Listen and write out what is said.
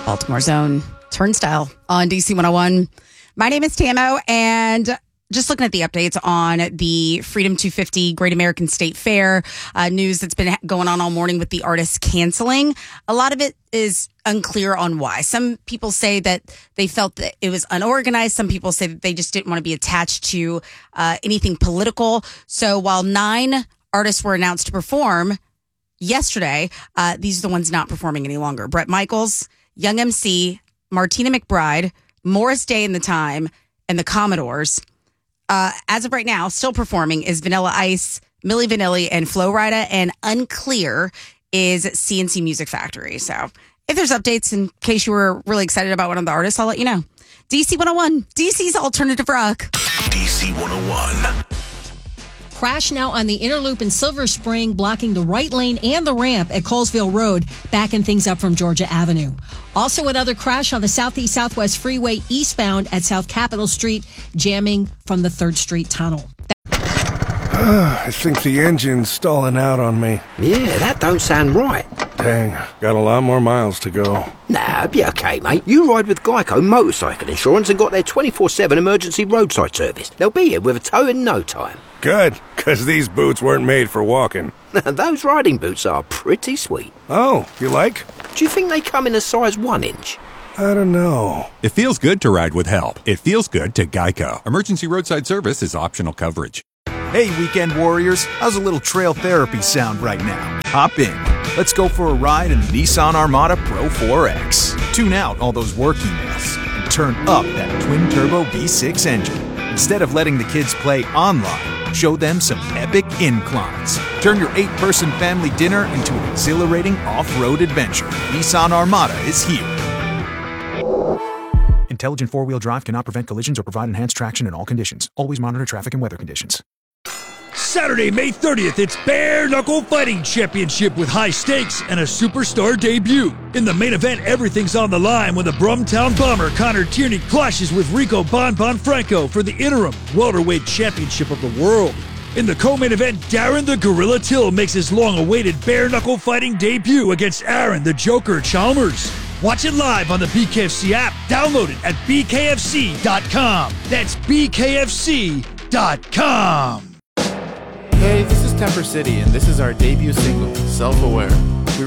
Baltimore's own Turnstile on DC 101. My name is Tamo, and just looking at the updates on the Freedom 250 Great American State Fair news that's been going on all morning with the artists canceling. A lot of it is unclear on why. Some people say that they felt that it was unorganized. Some people say that they just didn't want to be attached to anything political. So while 9 artists were announced to perform yesterday, these are the ones not performing any longer. Bret Michaels, Young MC, Martina McBride, Morris Day and the Time, and the Commodores. As of right now, still performing is Vanilla Ice, Milli Vanilli, and Flo Rida, and unclear is CNC Music Factory. So if there's updates, in case you were really excited about one of the artists, I'll let you know. DC 101, DC's alternative rock. DC 101. Crash now on the inner loop in Silver Spring, blocking the right lane and the ramp at Colesville Road, backing things up from Georgia Avenue. Also another crash on the Southeast-Southwest Freeway eastbound at South Capitol Street, jamming from the 3rd Street Tunnel. I think the engine's stalling out on me. Yeah, that don't sound right. Dang, got a lot more miles to go. Nah, be okay, mate. You ride with Geico Motorcycle Insurance and got their 24/7 emergency roadside service. They'll be here with a tow in no time. Good, because these boots weren't made for walking. Those riding boots are pretty sweet. Oh, you like? Do you think they come in a size 1 inch? I don't know. It feels good to ride with help. It feels good to Geico. Emergency roadside service is optional coverage. Hey, weekend warriors, how's a little trail therapy sound right now? Hop in. Let's go for a ride in the Nissan Armada Pro 4X. Tune out all those work emails and turn up that twin-turbo V6 engine. Instead of letting the kids play online, show them some epic inclines. Turn your 8-person family dinner into an exhilarating off-road adventure. Nissan Armada is here. Intelligent 4-wheel drive cannot prevent collisions or provide enhanced traction in all conditions. Always monitor traffic and weather conditions. Saturday, May 30th, it's Bare Knuckle Fighting Championship with high stakes and a superstar debut. In the main event, everything's on the line when the Brumtown Bomber Connor Tierney clashes with Rico Bon Franco for the interim welterweight championship of the world. In the co-main event, Darren the Gorilla Till makes his long-awaited bare knuckle fighting debut against Aaron the Joker Chalmers. Watch it live on the BKFC app. Download it at bkfc.com. That's bkfc.com. Hey, this is Temper City, and this is our debut single, Self-Aware.